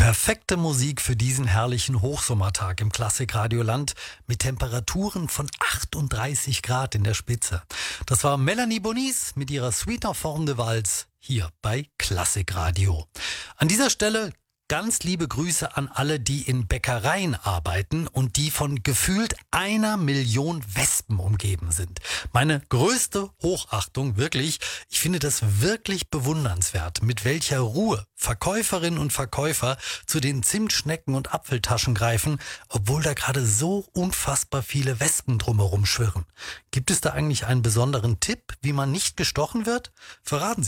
Perfekte Musik für diesen herrlichen Hochsommertag im Klassikradioland mit Temperaturen von 38 Grad in der Spitze. Das war Melanie Bonis mit ihrer Suite en forme de Valse hier bei Klassikradio. An dieser Stelle ganz liebe Grüße an alle, die in Bäckereien arbeiten und die von gefühlt 1 Million Wespen umgeben sind. Meine größte Hochachtung, wirklich. Ich finde das wirklich bewundernswert, mit welcher Ruhe Verkäuferinnen und Verkäufer zu den Zimtschnecken und Apfeltaschen greifen, obwohl da gerade so unfassbar viele Wespen drumherum schwirren. Gibt es da eigentlich einen besonderen Tipp, wie man nicht gestochen wird? Verraten Sie